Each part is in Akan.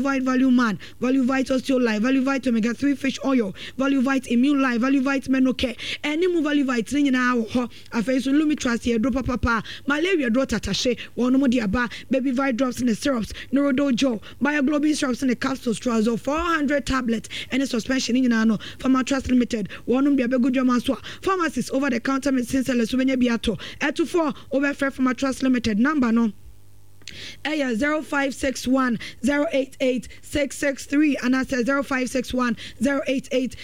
Vite Value Man, Value Vite Osteo Life, Value Vite Omega 3 Fish Oil, Value Vite Immune Life, Value Vite Menocare, any move Value Vite in our affair so Lumitras here, drop papa, malaria draw tatashe, one more diaba, baby Vite drops in the syrups, Neurodojo, Bioglobin syrups in the capsules, trouser, 400 tablets, and a suspension in ano, Pharma Trust Limited, one be a good Jamaswa, pharmacists over the counter medicine sellers, Suvenia Biato, 4 over Pharma Trust Limited, number no. 0561 088 663 and I said 0561 088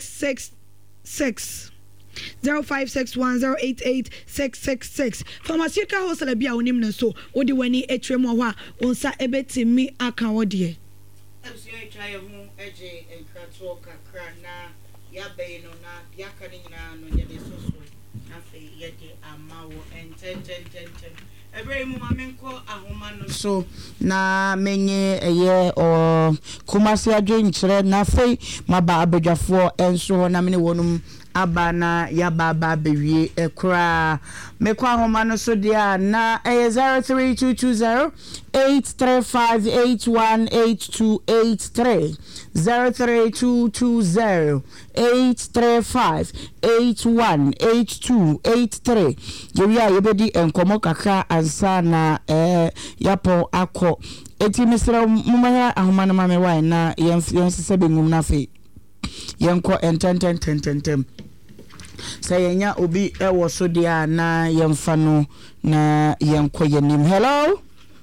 666 0561 088 666 pharmaceutical wholesale bia onim ne so odi wani etrem ho a onsa ebetimi aka wodie ebusua twa ye hu eje enkrato kakra na ya be no na ya ka ni nyina no ye de so afi ye de amawo enten so na menye eye o kumasi adwenkyere na fei maba abadwafo enso na mene wonum aba na ya baba bewie ekra mekwa homa no so dia na 03220 835818283 03220 835818283 yewia yebedi enkomo kakra ansa na yapo akọ eti misra mumaya ahoma no mame wai na yensese bengum na fe yenko enten sayenya obi ewo so dia na yemfa no na yenko yenim. Hello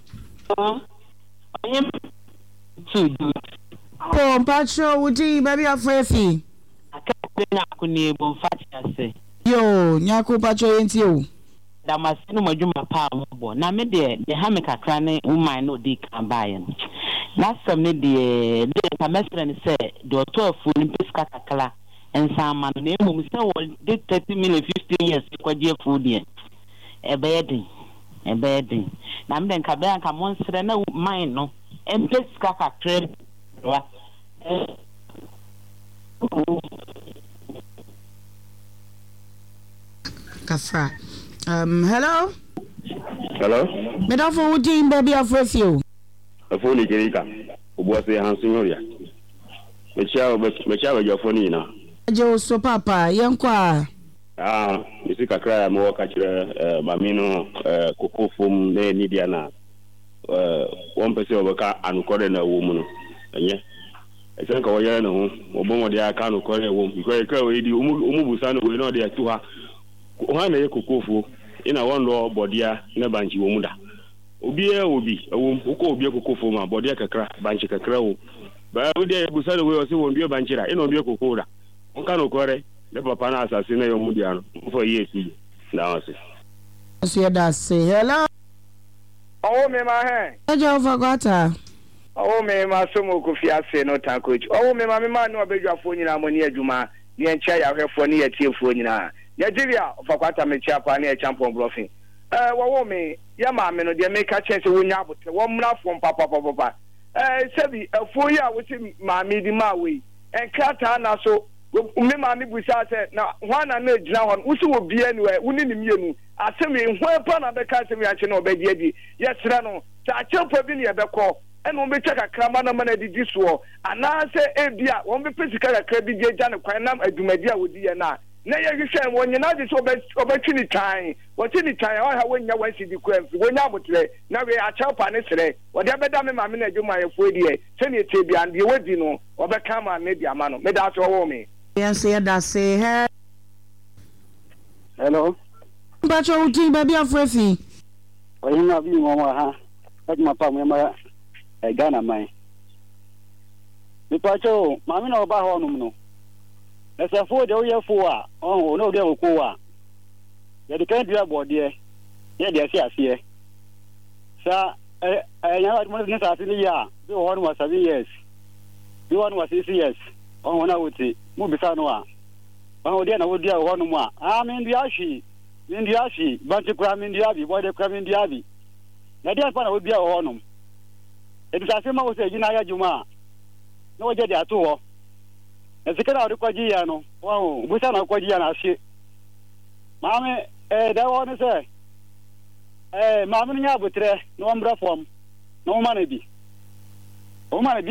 Pacho wuti baby afefi na kuni bon fatiase yo nyako pacho yenti o da masinu majuma pa mo na me de ha me kakra ne woman no di kan bae no na sam ne de ka mesre ne se de otofu ni peska kakla ensama no na emum se wo de 30 million 15 years kwaje food ye ebeden na me de ka be anka monsre na mine no peska kakra wa Kafra. Hello? Hello? Medafo wuti baby afrefio. Afoni kirika. Ubwase hansunya. Mecha wajafoni na. Jo so papa yankwa. Isi kakra mo ka kire mamino kokofum ne nidia na. Won pese obaka anukore na wo mu no. Enye. Ese nka woyere na ho. Obonwo de aka anukore wo. Because ka we di umubusa no we no de atu ha. Oha na ye kokofo ina wondo bodia na banchi wo muda obi uko obi kokofo ma bodia kakra banchi kakra wo ba odi e busa no we o se wo ndio banchira ina obi kokoda onka no kore le papa na asase na yo mudia no for yesi na wase so da say hello oh me ma he ejo fagota oh me ma so mo ko fi ase no tan coach oh me ma no abedwafo nyina mo ni adwuma ni encha ya hwefo ni yetiefo nyina Nigeria fakwata mecha kwa na champion bluffing wo me ya ma me no de make chance wonya abote wo mra fo papa sebi afo ya wuti ma me di ma we enkata na so me ma me busa se na hwana na gina hon wusi wo bia ni we wuni ni mienu asemi hwan pa na be ka asemi ache na obedi adi yesra no ta champion bi ne be ko eno be chaka krama na mana di so ana se ebia wo be pesika kakra bi je ja ne kwan nam adumadi a wodi ye na na ye hwehwe wonye na de so obetwini tan wotini tan o ha wonya wansi di kwam wonya abotre na we achapa ne sere wode abeda me ma me na adwuma ye fo die se ne tie bia de wodi no obeka ma me bia ma no me da so wo me yes ya da say hello Pacho uti baby afrefi oyina bi mo ha adwuma pa mo ma Ghana mai mi Pacho ma me na oba ho no no ese fo de oye fo a no de ko a ye de kan dia bode ye de ase sa nya wa mo ne sa se ni ya bi ho no was 7 years bi one was 6 years na wuti mu bi sa no a o de na wo dia ho no mu a me ndia shi ba ti kwa me ndia bi bo de kwa me ndia bi na dia pa na wo bia ho no e bi sa se ma wo se gina ya juma no wo je de atu ho ezikana ori kwaji ya no wow busa na kwaji ya na ahye maame da woni se maame nya abotre no mbra fom no ma na bi